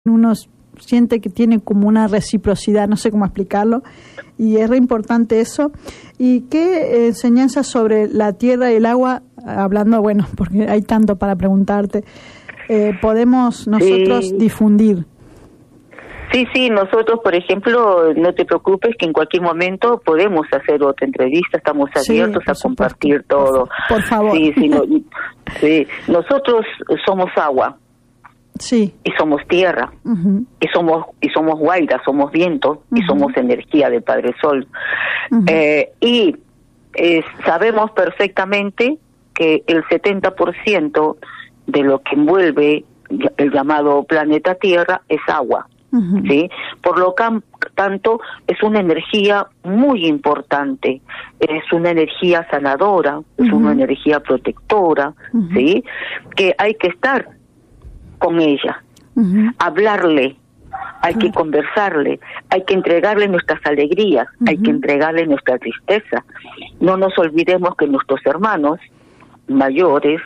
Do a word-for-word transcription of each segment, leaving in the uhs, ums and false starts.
uno siente que tiene como una reciprocidad, no sé cómo explicarlo, y es re importante eso. ¿Y qué enseñanzas sobre la tierra y el agua, hablando, bueno, porque hay tanto para preguntarte, eh, podemos nosotros sí. difundir? Sí, sí, nosotros, por ejemplo, no te preocupes que en cualquier momento podemos hacer otra entrevista, estamos abiertos sí, a compartir supuesto. todo. Por, por favor. Sí, sí, no, sí, nosotros somos agua. Sí. Y somos tierra. Uh-huh. Y somos y somos guaira, somos viento, uh-huh. y somos energía del Padre Sol. Uh-huh. Eh, y eh, sabemos perfectamente que el setenta por ciento de lo que envuelve el llamado planeta Tierra es agua. Uh-huh. ¿Sí? Por lo can- tanto, es una energía muy importante, es una energía sanadora, uh-huh. es una energía protectora, uh-huh. ¿sí? Que hay que estar con ella, uh-huh. hablarle, hay uh-huh. que conversarle, hay que entregarle nuestras alegrías, uh-huh. hay que entregarle nuestra tristeza. No nos olvidemos que nuestros hermanos mayores,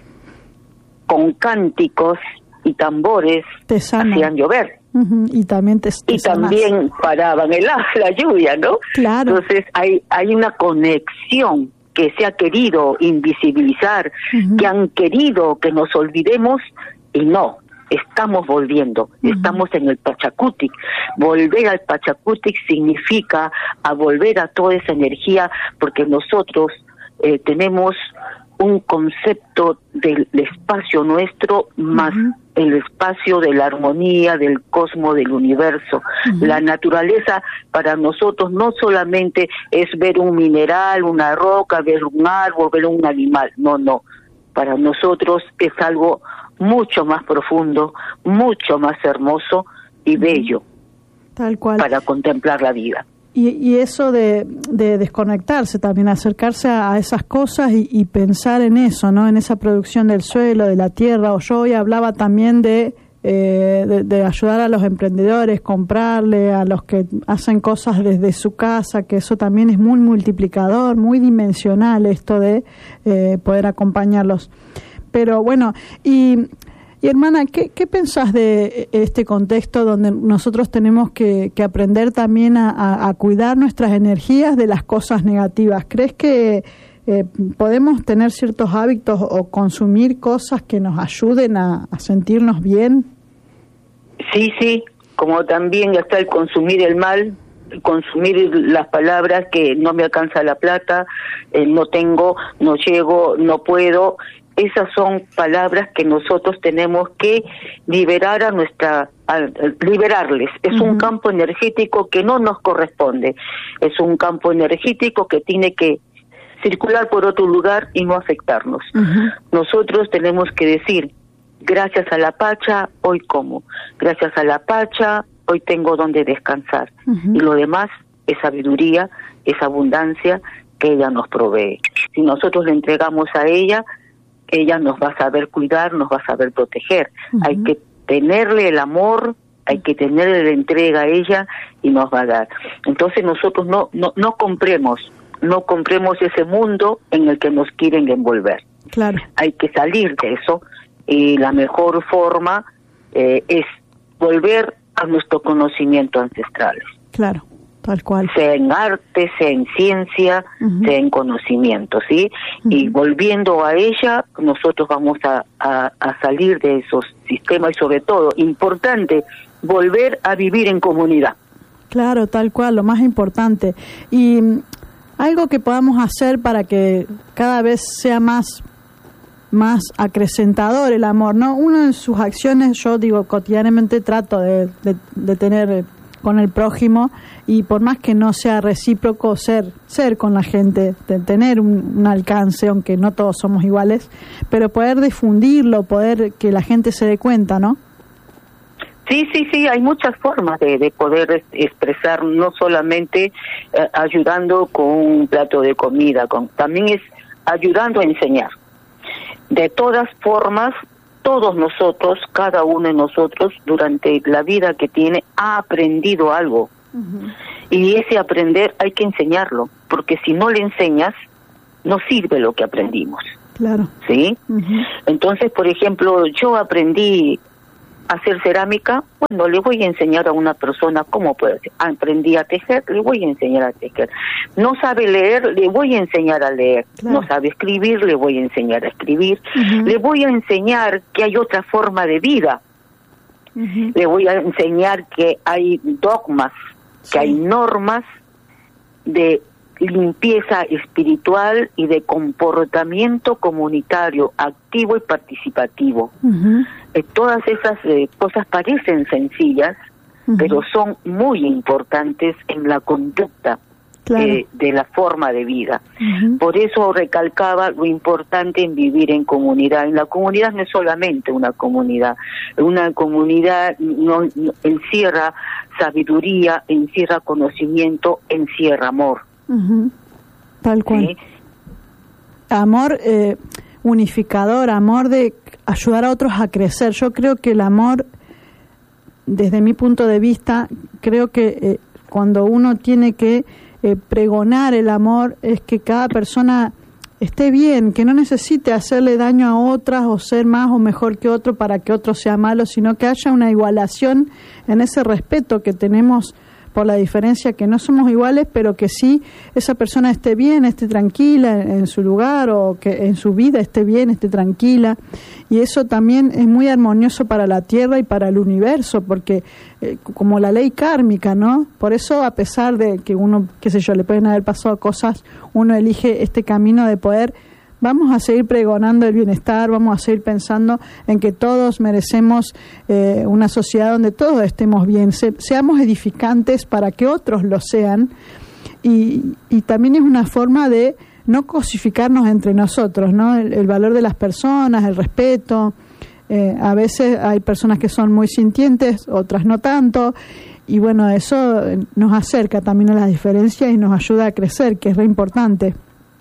con cánticos y tambores, hacían llover. Uh-huh. Y también te, te y también paraban el, la lluvia, ¿no? Claro. Entonces hay hay una conexión que se ha querido invisibilizar, uh-huh. que han querido que nos olvidemos, y no, estamos volviendo, uh-huh. estamos en el Pachacutic. Volver al Pachacutic significa a volver a toda esa energía, porque nosotros eh, tenemos un concepto del espacio nuestro más uh-huh. el espacio de la armonía, del cosmos, del universo. Uh-huh. La naturaleza para nosotros no solamente es ver un mineral, una roca, ver un árbol, ver un animal, no, no. Para nosotros es algo mucho más profundo, mucho más hermoso y uh-huh. bello. Tal cual. Para contemplar la vida. Y, y eso de, de desconectarse también, acercarse a, a esas cosas y, y pensar en eso, ¿no? En esa producción del suelo, de la tierra. O yo hoy hablaba también de, eh, de, de ayudar a los emprendedores, comprarle a los que hacen cosas desde su casa, que eso también es muy multiplicador, muy dimensional esto de eh, poder acompañarlos. Pero bueno, y... Y hermana, ¿qué, qué pensás de este contexto donde nosotros tenemos que, que aprender también a, a, a cuidar nuestras energías de las cosas negativas? ¿Crees que eh, podemos tener ciertos hábitos o consumir cosas que nos ayuden a, a sentirnos bien? Sí, sí, como también está el consumir el mal, consumir las palabras que no me alcanza la plata, eh, no tengo, no llego, no puedo. Esas son palabras que nosotros tenemos que liberar a nuestra, a, a liberarles. Es uh-huh. un campo energético que no nos corresponde. Es un campo energético que tiene que circular por otro lugar y no afectarnos. Uh-huh. Nosotros tenemos que decir, gracias a la Pacha, hoy como. Gracias a la Pacha, hoy tengo donde descansar. Uh-huh. Y lo demás es sabiduría, es abundancia que ella nos provee. Si nosotros le entregamos a ella, ella nos va a saber cuidar, nos va a saber proteger. Uh-huh. Hay que tenerle el amor, hay que tenerle la entrega a ella y nos va a dar. Entonces nosotros no no no compremos, no compremos ese mundo en el que nos quieren envolver. Claro. Hay que salir de eso y la mejor forma eh, es volver a nuestro conocimiento ancestral. Claro. Tal cual. Sea en arte, sea en ciencia, uh-huh. sea en conocimiento, ¿sí? Uh-huh. Y volviendo a ella, nosotros vamos a, a, a salir de esos sistemas y sobre todo, importante, volver a vivir en comunidad. Claro, tal cual, lo más importante. Y algo que podamos hacer para que cada vez sea más más acrecentador el amor, ¿no? Uno en sus acciones, yo digo, cotidianamente trato de, de, de tener con el prójimo, y por más que no sea recíproco, ser ser con la gente, de tener un, un alcance, aunque no todos somos iguales, pero poder difundirlo, poder que la gente se dé cuenta, ¿no? Sí, sí, sí, hay muchas formas de, de poder expresar, no solamente eh, ayudando con un plato de comida, con también es ayudando a enseñar. De todas formas, todos nosotros, cada uno de nosotros, durante la vida que tiene, ha aprendido algo. Uh-huh. Y ese aprender hay que enseñarlo, porque si no le enseñas, no sirve lo que aprendimos. Claro. ¿Sí? Uh-huh. Entonces, por ejemplo, yo aprendí hacer cerámica, bueno, le voy a enseñar a una persona cómo puede hacer. Aprendí a tejer, le voy a enseñar a tejer. No sabe leer, le voy a enseñar a leer. Claro. No sabe escribir, le voy a enseñar a escribir. Uh-huh. Le voy a enseñar que hay otra forma de vida. Uh-huh. Le voy a enseñar que hay dogmas, sí. que hay normas de limpieza espiritual y de comportamiento comunitario activo y participativo. Uh-huh. Eh, todas esas eh, cosas parecen sencillas, uh-huh. pero son muy importantes en la conducta claro. eh, de la forma de vida. Uh-huh. Por eso recalcaba lo importante en vivir en comunidad. En la comunidad no es solamente una comunidad, una comunidad no, no encierra sabiduría, encierra conocimiento, encierra amor. Uh-huh. Tal cual. ¿Sí? Amor eh, unificador, amor de ayudar a otros a crecer. Yo creo que el amor, desde mi punto de vista, creo que eh, cuando uno tiene que eh, pregonar el amor es que cada persona esté bien, que no necesite hacerle daño a otras o ser más o mejor que otro para que otro sea malo, sino que haya una igualación en ese respeto que tenemos por la diferencia, que no somos iguales, pero que sí esa persona esté bien, esté tranquila en, en su lugar, o que en su vida esté bien, esté tranquila. Y eso también es muy armonioso para la Tierra y para el universo, porque eh, como la ley kármica, ¿no? Por eso, a pesar de que uno, qué sé yo, le pueden haber pasado cosas, uno elige este camino de poder. Vamos a seguir pregonando el bienestar, vamos a seguir pensando en que todos merecemos eh, una sociedad donde todos estemos bien, se, seamos edificantes para que otros lo sean, y, y también es una forma de no cosificarnos entre nosotros, ¿no? El, el valor de las personas, el respeto. Eh, a veces hay personas que son muy sintientes, otras no tanto, y bueno, eso nos acerca también a las diferencias y nos ayuda a crecer, que es re importante.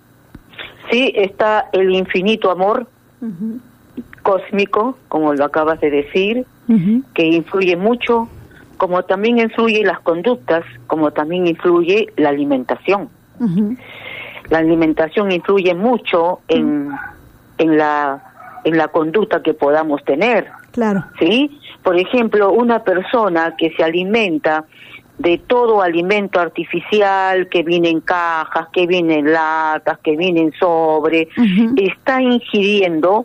Sí, está el infinito amor uh-huh. cósmico, como lo acabas de decir, uh-huh. que influye mucho, como también influye las conductas, como también influye la alimentación. Uh-huh. La alimentación influye mucho en, uh-huh. en la en la conducta que podamos tener. Claro. ¿Sí? Por ejemplo, una persona que se alimenta de todo alimento artificial que viene en cajas, que viene en latas, que viene en sobre, uh-huh. está ingiriendo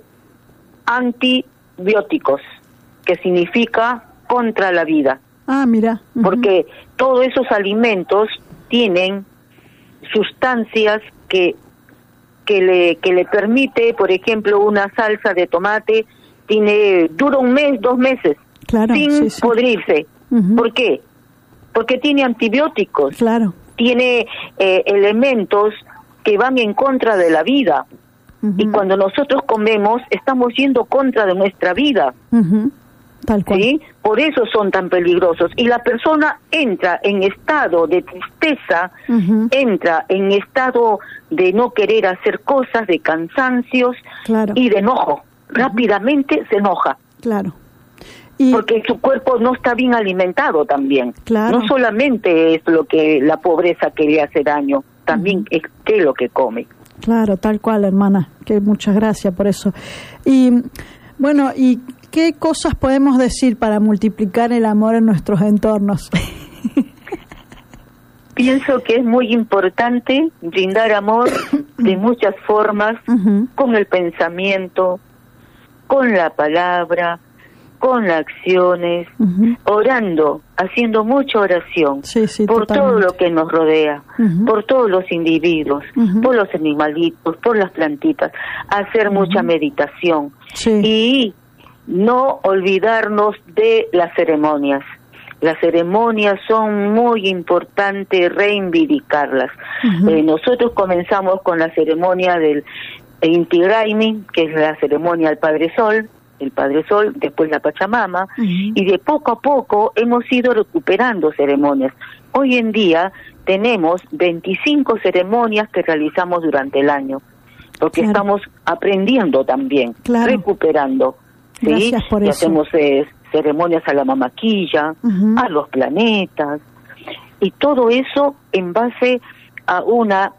antibióticos, que significa contra la vida. Ah, mira. Uh-huh. Porque todos esos alimentos tienen sustancias que que le que le permite, por ejemplo, una salsa de tomate tiene dura un mes, dos meses, claro, sin sí, sí. podrirse. Uh-huh. ¿Por qué? Porque tiene antibióticos, claro. tiene eh, elementos que van en contra de la vida. Uh-huh. Y cuando nosotros comemos, estamos yendo contra de nuestra vida. Uh-huh. Tal cual. ¿Sí? Por eso son tan peligrosos. Y la persona entra en estado de tristeza, uh-huh. entra en estado de no querer hacer cosas, de cansancios, claro. y de enojo. Uh-huh. Rápidamente se enoja. Claro. Y porque su cuerpo no está bien alimentado también. Claro. No solamente es lo que la pobreza que le hace daño, también uh-huh. es qué es lo que come. Claro, tal cual, hermana. Que muchas gracias por eso. Y bueno, ¿y qué cosas podemos decir para multiplicar el amor en nuestros entornos? Pienso que es muy importante brindar amor de muchas formas, uh-huh. con el pensamiento, con la palabra, con las acciones, uh-huh. orando, haciendo mucha oración, sí, sí, por totalmente. todo lo que nos rodea, uh-huh. por todos los individuos, uh-huh. por los animalitos, por las plantitas, hacer uh-huh. mucha meditación, sí. y no olvidarnos de las ceremonias. Las ceremonias son muy importantes reivindicarlas. Uh-huh. Eh, nosotros comenzamos con la ceremonia del Inti Raymi, que es la ceremonia del Padre Sol, el Padre Sol, después la Pachamama, uh-huh. y de poco a poco hemos ido recuperando ceremonias. Hoy en día tenemos veinticinco ceremonias que realizamos durante el año, porque claro. estamos aprendiendo también, claro. recuperando. ¿sí? Gracias por y eso. Hacemos eh, ceremonias a la mamaquilla, uh-huh. a los planetas, y todo eso en base a una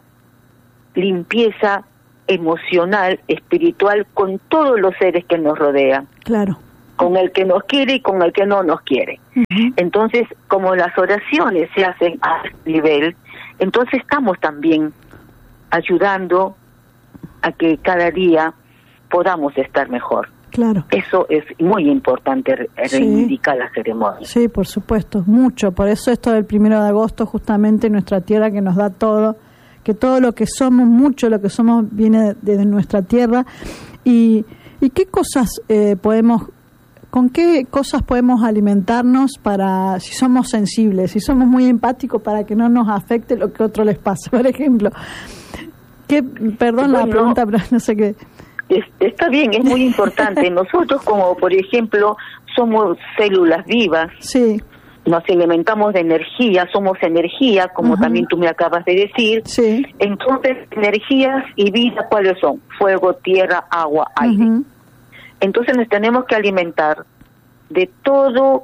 limpieza emocional, espiritual, con todos los seres que nos rodean. Claro. con el que nos quiere y con el que no nos quiere. Uh-huh. Entonces, como las oraciones se hacen a este nivel, entonces estamos también ayudando a que cada día podamos estar mejor. Claro. Eso es muy importante, re- reivindicar sí. la ceremonia. Sí, por supuesto, mucho. Por eso esto del primero de agosto, justamente nuestra tierra que nos da todo, que todo lo que somos, mucho lo que somos viene de, de nuestra tierra. Y, y qué cosas eh, podemos, con qué cosas podemos alimentarnos para, si somos sensibles, si somos muy empáticos, para que no nos afecte lo que a otros les pasa, por ejemplo. ¿Qué, perdón bueno, la pregunta, pero no sé qué. Está bien, es muy importante. Nosotros, como por ejemplo, somos células vivas, sí. nos alimentamos de energía, somos energía, como uh-huh. también tú me acabas de decir. Sí. Entonces, energías y vida, ¿cuáles son? Fuego, tierra, agua, aire. Uh-huh. Entonces nos tenemos que alimentar de todo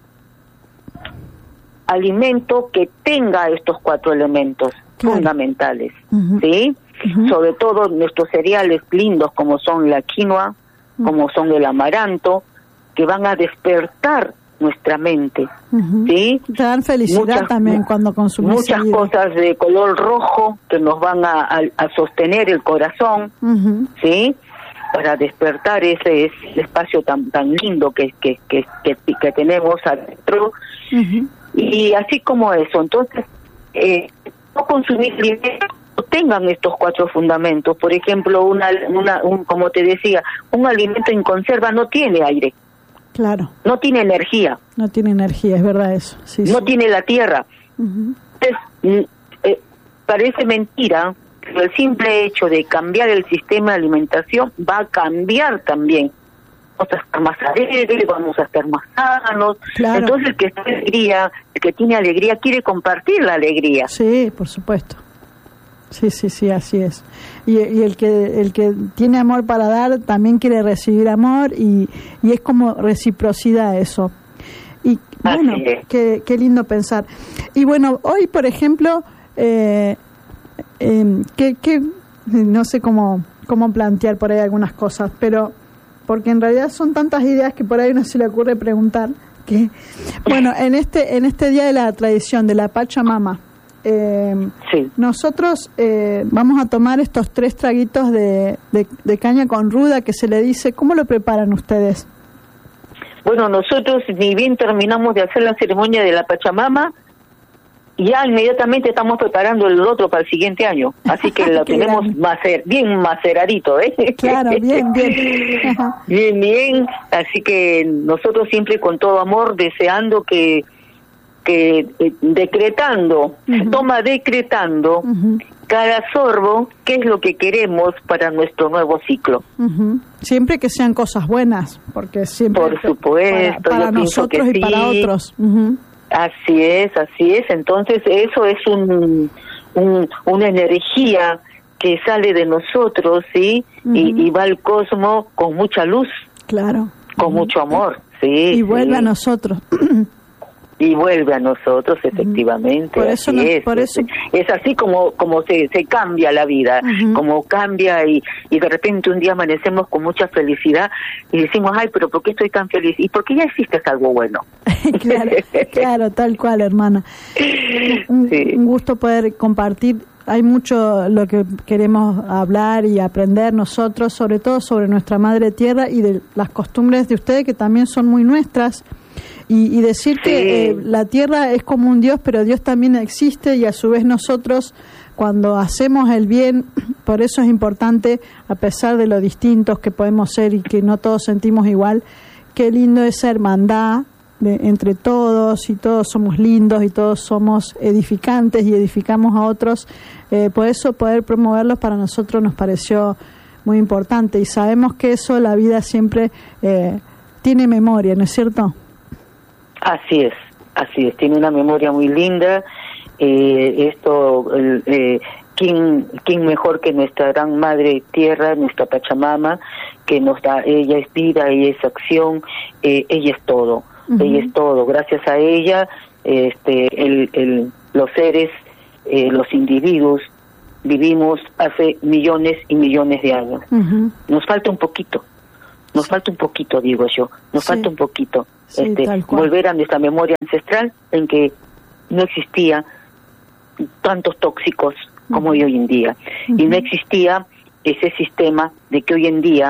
alimento que tenga estos cuatro elementos claro. fundamentales, uh-huh. ¿sí? Uh-huh. Sobre todo nuestros cereales lindos como son la quinoa, uh-huh. como son el amaranto, que van a despertar nuestra mente, uh-huh. ¿sí? Te dan felicidad muchas, también cuando consumimos muchas seguido. Cosas de color rojo que nos van a, a, a sostener el corazón, uh-huh. ¿sí? Para despertar ese, ese espacio tan tan lindo que que que que, que tenemos adentro, uh-huh. y así como eso. Entonces, eh, no consumir alimentos tengan estos cuatro fundamentos. Por ejemplo, una, una un, como te decía, un alimento en conserva no tiene aire. Claro. No tiene energía. No tiene energía, es verdad eso. Sí, no sí. tiene la tierra. Uh-huh. Entonces, eh, parece mentira, pero el simple hecho de cambiar el sistema de alimentación va a cambiar también. Vamos a estar más alegres, vamos a estar más sanos. Claro. Entonces, el que está alegría, el que tiene alegría, quiere compartir la alegría. Sí, por supuesto. Sí, sí, sí, así es. Y, y el que el que tiene amor para dar también quiere recibir amor y, y es como reciprocidad eso. Y bueno, qué, qué lindo pensar. Y bueno, hoy, por ejemplo, eh, eh, que, que no sé cómo cómo plantear por ahí algunas cosas, pero porque en realidad son tantas ideas que por ahí no se le ocurre preguntar. Que bueno, en este en este día de la tradición de la Pachamama. Eh, sí. Nosotros eh, vamos a tomar estos tres traguitos de, de, de caña con ruda que se le dice. ¿Cómo lo preparan ustedes? Bueno, nosotros ni bien terminamos de hacer la ceremonia de la Pachamama, ya inmediatamente estamos preparando el otro para el siguiente año. Así que lo tenemos macer, bien maceradito, ¿eh? Claro, bien, bien. bien, bien. Así que nosotros siempre con todo amor deseando que que eh, decretando, uh-huh. se toma decretando uh-huh. cada sorbo qué es lo que queremos para nuestro nuevo ciclo. Uh-huh. Siempre que sean cosas buenas, porque siempre por supuesto para, para yo nosotros que y sí. para otros. Uh-huh. Así es, así es. Entonces eso es un, un una energía que sale de nosotros, sí, uh-huh. y, y va al cosmos con mucha luz, claro, con uh-huh. mucho amor, sí, y vuelve sí. a nosotros. Y vuelve a nosotros, efectivamente. Por eso, así no, es. por eso es así como como se se cambia la vida, uh-huh. como cambia y, y de repente un día amanecemos con mucha felicidad y decimos, ay, pero ¿por qué estoy tan feliz? Y porque ya hiciste algo bueno. claro, claro, tal cual, hermana. Un, sí. un gusto poder compartir. Hay mucho lo que queremos hablar y aprender nosotros, sobre todo sobre nuestra madre tierra y de las costumbres de ustedes que también son muy nuestras. Y, y decir sí. que eh, la tierra es como un Dios, pero Dios también existe y a su vez nosotros cuando hacemos el bien, por eso es importante, a pesar de lo distintos que podemos ser y que no todos sentimos igual, qué lindo esa hermandad de, entre todos y todos somos lindos y todos somos edificantes y edificamos a otros. Eh, por eso poder promoverlos para nosotros nos pareció muy importante y sabemos que eso la vida siempre eh, tiene memoria, ¿no es cierto? Así es, así es, tiene una memoria muy linda. Eh, esto, eh, ¿quién, quién mejor que nuestra gran madre tierra, nuestra Pachamama, que nos da, ella es vida, ella es acción, eh, ella es todo, uh-huh. ella es todo. Gracias a ella, este, el, el, los seres, eh, los individuos, vivimos hace millones y millones de años. Uh-huh. Nos falta un poquito. Nos sí. falta un poquito, digo yo, nos sí. falta un poquito sí, este, volver a nuestra memoria ancestral en que no existía tantos tóxicos como uh-huh. hay hoy en día. Uh-huh. Y no existía ese sistema de que hoy en día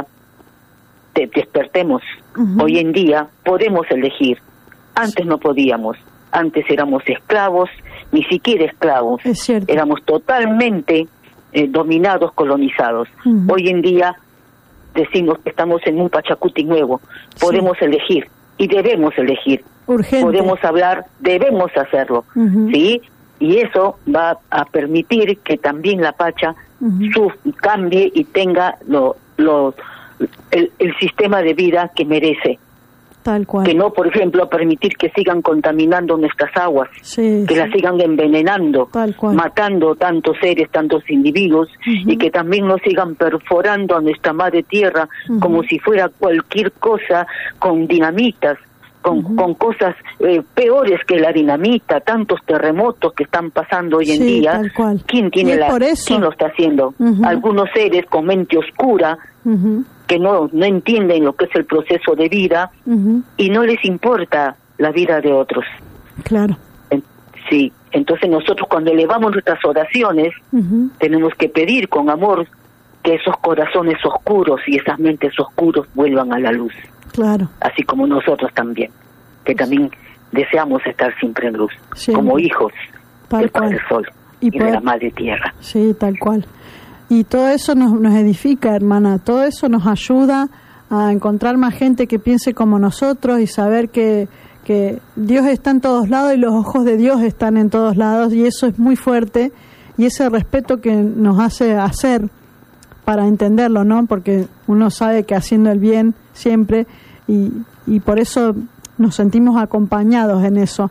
te despertemos. Uh-huh. Hoy en día podemos elegir. Antes no podíamos. Antes éramos esclavos, ni siquiera esclavos. Es cierto. Éramos totalmente eh, dominados, colonizados. Uh-huh. Hoy en día decimos que estamos en un Pachacuti nuevo. Podemos sí. elegir y debemos elegir. Urgente. Podemos hablar, debemos hacerlo. Uh-huh. ¿Sí? Y eso va a permitir que también la Pacha uh-huh. su, cambie y tenga lo, lo, el, el sistema de vida que merece. Tal cual. Que no, por ejemplo, permitir que sigan contaminando nuestras aguas, sí, que sí. las sigan envenenando, Tal cual. matando tantos seres, tantos individuos, uh-huh. y que también nos sigan perforando a nuestra madre tierra uh-huh. como si fuera cualquier cosa con dinamitas. Con, uh-huh. con cosas eh, peores que la dinamita, tantos terremotos que están pasando hoy en sí, día. Tal cual. ¿Quién tiene la, quién lo está haciendo? Uh-huh. Algunos seres con mente oscura uh-huh. que no no entienden lo que es el proceso de vida uh-huh. y no les importa la vida de otros. Claro. En, sí, entonces nosotros cuando elevamos nuestras oraciones uh-huh. tenemos que pedir con amor que esos corazones oscuros y esas mentes oscuros vuelvan a la luz. Claro. Así como nosotros también, que también deseamos estar siempre en luz, sí, como hijos tal del cual. Padre Sol y, y poder... de la Madre Tierra. Sí, tal cual. Y todo eso nos, nos edifica, hermana, todo eso nos ayuda a encontrar más gente que piense como nosotros y saber que, que Dios está en todos lados y los ojos de Dios están en todos lados, y eso es muy fuerte, y ese respeto que nos hace hacer para entenderlo, ¿no? Porque uno sabe que haciendo el bien siempre, y, y por eso nos sentimos acompañados en eso.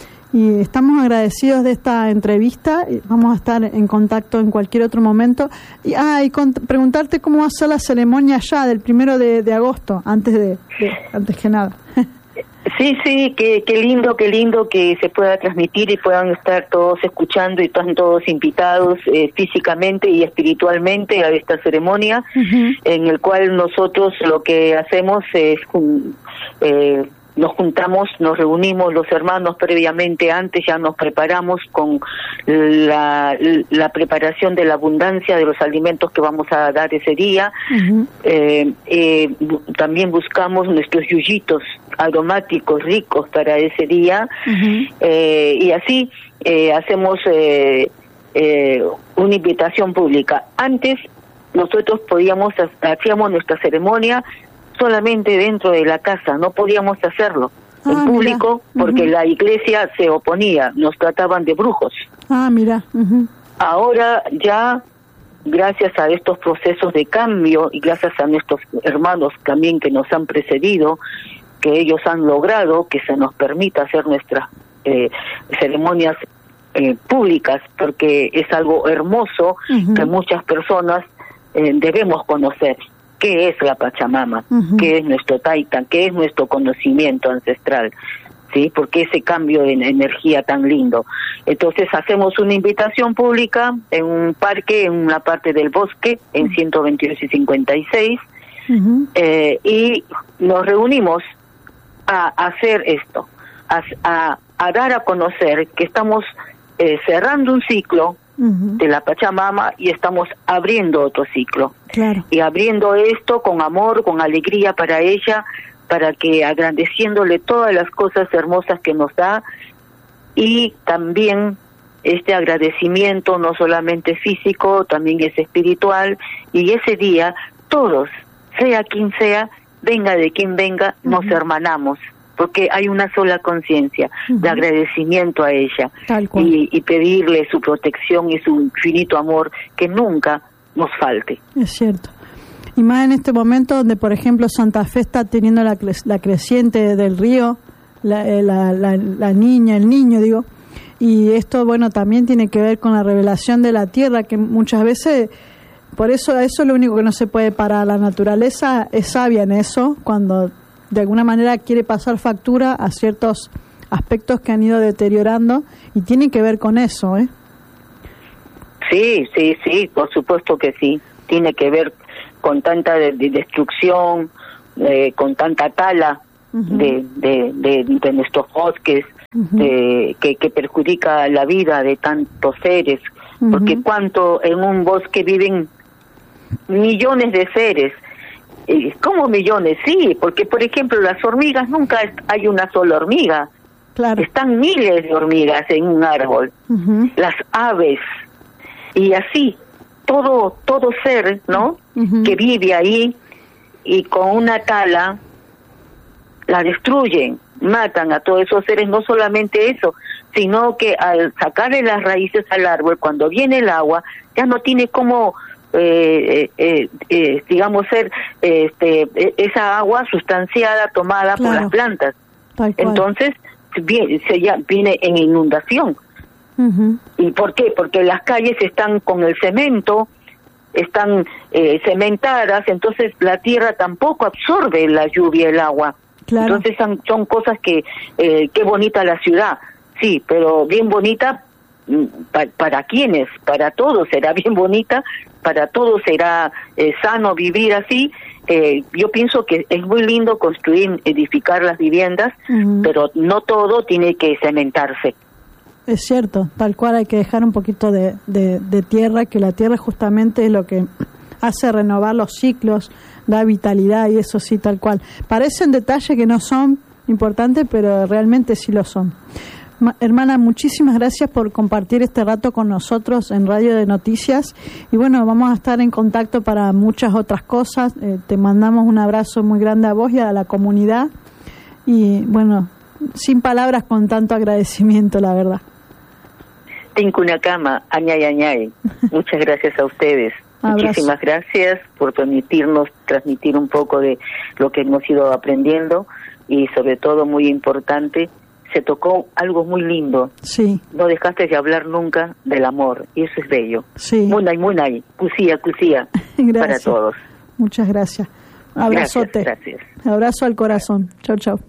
Y estamos agradecidos de esta entrevista, y vamos a estar en contacto en cualquier otro momento. Y, ah, y con, preguntarte cómo va a ser la ceremonia ya del primero de, de agosto, antes de, de antes que nada. Sí, sí, qué, qué lindo, qué lindo que se pueda transmitir y puedan estar todos escuchando y están todos invitados eh, físicamente y espiritualmente a esta ceremonia, uh-huh. en el cual nosotros lo que hacemos es eh, nos juntamos, nos reunimos los hermanos previamente, antes ya nos preparamos con la, la preparación de la abundancia de los alimentos que vamos a dar ese día. Uh-huh. eh, eh, también buscamos nuestros yuyitos aromáticos ricos para ese día, uh-huh. eh, y así eh, hacemos eh, eh, una invitación pública. Antes nosotros podíamos, hacíamos nuestra ceremonia solamente dentro de la casa, no podíamos hacerlo ah, en público, uh-huh. porque la iglesia se oponía, nos trataban de brujos. Ah, mira. Uh-huh. Ahora ya, gracias a estos procesos de cambio y gracias a nuestros hermanos también que nos han precedido, que ellos han logrado que se nos permita hacer nuestras eh, ceremonias eh, públicas, porque es algo hermoso uh-huh. que muchas personas eh, debemos conocer. ¿Qué es la Pachamama? Uh-huh. ¿Qué es nuestro Taita? ¿Qué es nuestro conocimiento ancestral? ¿Sí? Porque ese cambio de energía tan lindo. Entonces hacemos una invitación pública en un parque, en una parte del bosque, en uh-huh. ciento veintidós y cincuenta y seis, uh-huh. eh, y nos reunimos a hacer esto, a, a, a dar a conocer que estamos eh, cerrando un ciclo uh-huh. de la Pachamama y estamos abriendo otro ciclo. Claro. Y abriendo esto con amor, con alegría para ella, para que agradeciéndole todas las cosas hermosas que nos da, y también este agradecimiento no solamente físico, también es espiritual, y ese día todos, sea quien sea, venga de quien venga, uh-huh. nos hermanamos, porque hay una sola conciencia uh-huh. de agradecimiento a ella y, y pedirle su protección y su infinito amor que nunca nos falte. Es cierto. Y más en este momento donde, por ejemplo, Santa Fe está teniendo la, cre- la creciente del río, la, la, la, la niña, el niño, digo, y esto, bueno, también tiene que ver con la revelación de la tierra, que muchas veces... Por eso, eso es lo único que no se puede parar. La naturaleza es sabia en eso, cuando de alguna manera quiere pasar factura a ciertos aspectos que han ido deteriorando, y tiene que ver con eso, ¿eh? Sí, sí, sí, por supuesto que sí. Tiene que ver con tanta de, de destrucción, eh, con tanta tala uh-huh. de, de, de, de nuestros bosques, uh-huh. de, que, que perjudica la vida de tantos seres, uh-huh. porque cuánto en un bosque viven millones de seres. ¿Cómo millones? Sí, porque por ejemplo las hormigas, nunca hay una sola hormiga. Claro. Están miles de hormigas en un árbol. Uh-huh. Las aves, y así, todo todo ser, ¿no? Uh-huh. Que vive ahí, y con una tala la destruyen, matan a todos esos seres. No solamente eso, sino que al sacarle las raíces al árbol, cuando viene el agua, ya no tiene cómo... Eh, eh, eh, digamos ser este, esa agua sustanciada tomada claro. por las plantas. Entonces viene, se ya, viene en inundación. Uh-huh. ¿Y por qué? Porque las calles están con el cemento, están eh, cementadas, entonces la tierra tampoco absorbe la lluvia, el agua. Claro. Entonces son, son cosas que eh, qué bonita la ciudad, sí, pero bien bonita para, para quiénes, para todos será bien bonita, para todos será eh, sano vivir así. Eh, yo pienso que es muy lindo construir, edificar las viviendas, uh-huh. pero no todo tiene que cementarse. Es cierto, tal cual hay que dejar un poquito de, de, de tierra, que la tierra justamente es lo que hace renovar los ciclos, da vitalidad, y eso sí, tal cual. Parecen detalles que no son importantes, pero realmente sí lo son. Ma, hermana, muchísimas gracias por compartir este rato con nosotros en Radio de Noticias, y bueno, vamos a estar en contacto para muchas otras cosas. Eh, te mandamos un abrazo muy grande a vos y a la comunidad, y bueno, sin palabras con tanto agradecimiento, la verdad. Tincunacama, añay, añay. Muchas gracias a ustedes. Abrazo. Muchísimas gracias por permitirnos transmitir un poco de lo que hemos ido aprendiendo, y sobre todo, muy importante, se tocó algo muy lindo. Sí. No dejaste de hablar nunca del amor, y eso es bello. Sí. Munay, munay, cusía, cusía, para todos. Muchas gracias. Abrazote. Gracias, gracias. Abrazo al corazón. Chau, chau.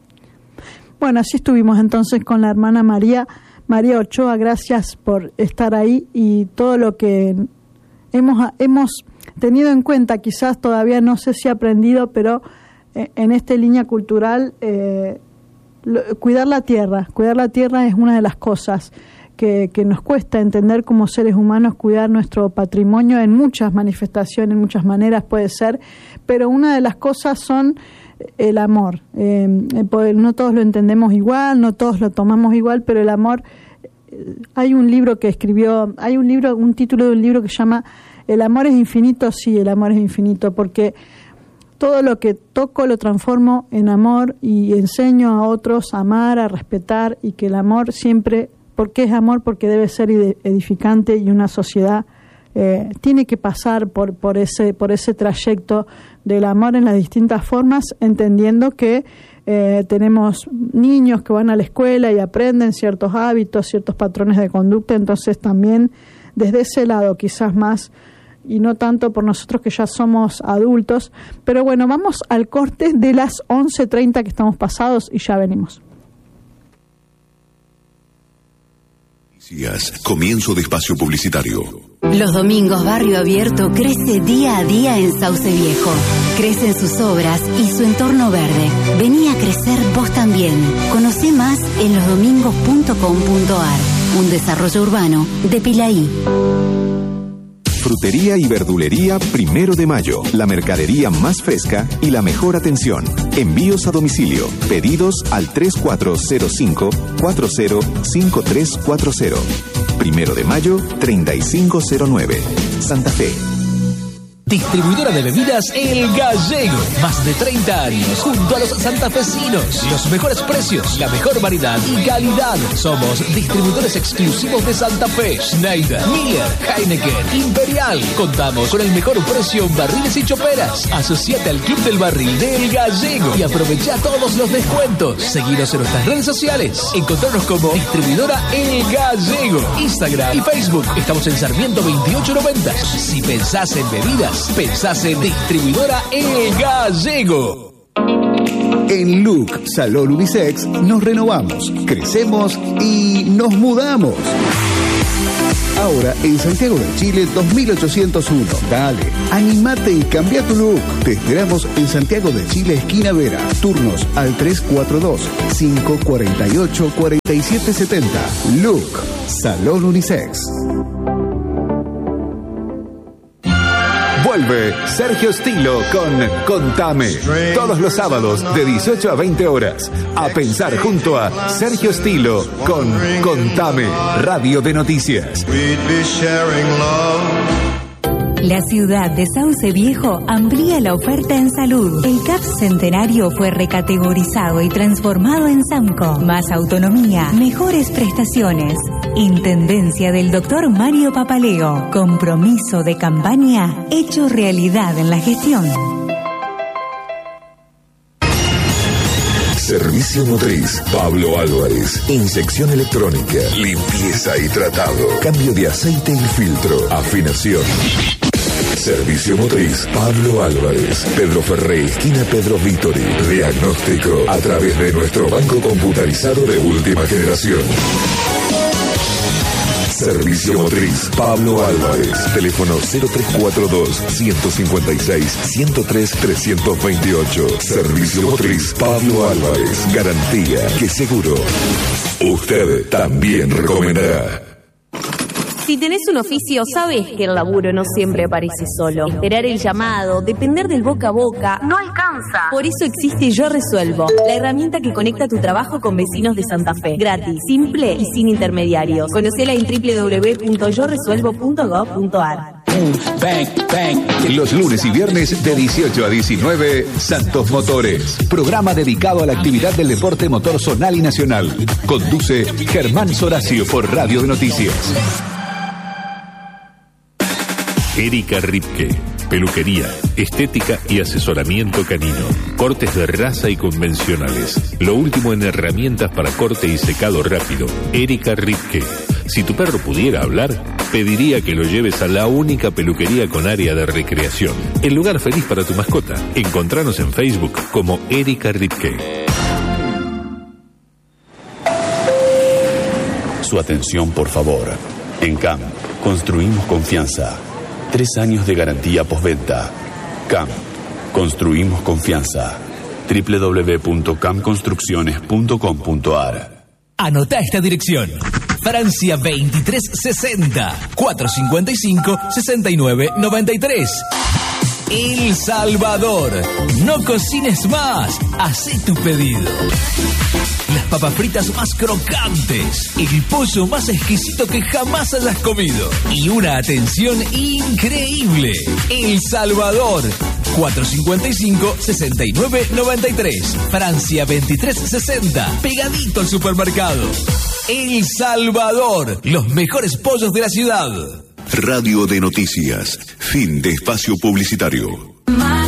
Bueno, así estuvimos entonces con la hermana María, María Ochoa. Gracias por estar ahí, y todo lo que hemos, hemos tenido en cuenta, quizás todavía no sé si aprendido, pero eh, en esta línea cultural, eh, Lo, cuidar la tierra, cuidar la tierra es una de las cosas que, que nos cuesta entender como seres humanos, cuidar nuestro patrimonio en muchas manifestaciones, en muchas maneras puede ser, pero una de las cosas son el amor. Eh, no todos lo entendemos igual, no todos lo tomamos igual, pero el amor, eh, hay un libro que escribió, hay un libro, un título de un libro que se llama El amor es infinito. Sí, el amor es infinito, porque todo lo que toco lo transformo en amor, y enseño a otros a amar, a respetar, y que el amor siempre, ¿por qué es amor? Porque debe ser edificante, y una sociedad eh, tiene que pasar por, por, ese, por ese trayecto del amor en las distintas formas, entendiendo que eh, tenemos niños que van a la escuela y aprenden ciertos hábitos, ciertos patrones de conducta, entonces también desde ese lado quizás más, y no tanto por nosotros que ya somos adultos. Pero bueno, vamos al corte de las once treinta que estamos pasados, y ya venimos. Comienzo de espacio publicitario. Los domingos Barrio Abierto crece día a día en Sauce Viejo. Crecen sus obras y su entorno verde. Vení a crecer vos también. Conocé más en los domingos punto com punto ar. Un desarrollo urbano de Pilaí. Frutería y verdulería Primero de Mayo. La mercadería más fresca y la mejor atención. Envíos a domicilio. Pedidos al tres cuatro cero cinco, cuatro cero cinco tres cuatro cero. Primero de Mayo, treinta y cinco cero nueve. Santa Fe. Distribuidora de bebidas El Gallego. Más de treinta años junto a los santafesinos. Los mejores precios, la mejor variedad y calidad. Somos distribuidores exclusivos de Santa Fe. Schneider, Miller, Heineken, Imperial. Contamos con el mejor precio en barriles y choperas. Asociate al Club del Barril de El Gallego y aprovecha todos los descuentos. Seguinos en nuestras redes sociales. Encontrarnos como Distribuidora El Gallego. Instagram y Facebook. Estamos en Sarmiento veintiocho noventa. Si pensás en bebidas, pensás en Distribuidora El Gallego. En Look Salón Unisex nos renovamos, crecemos y nos mudamos. Ahora en Santiago del Chile dos mil ochocientos uno. Dale, animate y cambia tu look. Te esperamos en Santiago del Chile, esquina Vera. Turnos al tres cuatro dos, cinco cuatro ocho, cuatro siete siete cero. Look, Salón Unisex. Vuelve Sergio Stilo con Contame. Todos los sábados de dieciocho a veinte horas. A pensar junto a Sergio Stilo con Contame, Radio de Noticias. La ciudad de Sauce Viejo amplía la oferta en salud. El C A P Centenario fue recategorizado y transformado en SAMCO. Más autonomía, mejores prestaciones. Intendencia del doctor Mario Papaleo. Compromiso de campaña hecho realidad en la gestión. Servicio Motriz Pablo Álvarez. Inyección electrónica, limpieza y tratado, cambio de aceite y filtro, afinación. Servicio Motriz Pablo Álvarez. Pedro Ferré, esquina Pedro Vítori. Diagnóstico a través de nuestro banco computarizado de última generación. Servicio Motriz Pablo Álvarez. Teléfono cero tres cuatro dos, ciento cincuenta y seis, ciento tres, trescientos veintiocho. Servicio Motriz Pablo Álvarez. Garantía que seguro usted también recomendará. Si tenés un oficio, sabes que el laburo no siempre aparece solo. Esperar el llamado, depender del boca a boca, no alcanza. Por eso existe Yo Resuelvo, la herramienta que conecta tu trabajo con vecinos de Santa Fe. Gratis, simple y sin intermediarios. Conocela en doble u doble u doble u punto yo resuelvo punto gob punto ar. Los lunes y viernes de dieciocho a diecinueve, Santos Motores. Programa dedicado a la actividad del deporte motor zonal y nacional. Conduce Germán Soracio por Radio de Noticias. Erika Ripke, peluquería, estética y asesoramiento canino, cortes de raza y convencionales, lo último en herramientas para corte y secado rápido. Erika Ripke. Si tu perro pudiera hablar, pediría que lo lleves a la única peluquería con área de recreación, el lugar feliz para tu mascota. Encontranos en Facebook como Erika Ripke. Su atención, por favor. En C A M, construimos confianza. Tres años de garantía postventa. C A M. Construimos confianza. doble u doble u doble u punto cam construcciones punto com punto ar. Anota esta dirección. Francia veintitrés sesenta, cuatrocientos cincuenta y cinco, sesenta y nueve noventa y tres. El Salvador. No cocines más. Hacé tu pedido. Las papas fritas más crocantes, el pollo más exquisito que jamás hayas comido y una atención increíble. El Salvador, cuatrocientos cincuenta y cinco, sesenta y nueve noventa y tres. Francia veintitrés sesenta, pegadito al supermercado. El Salvador, los mejores pollos de la ciudad. Radio de Noticias, fin de espacio publicitario. Más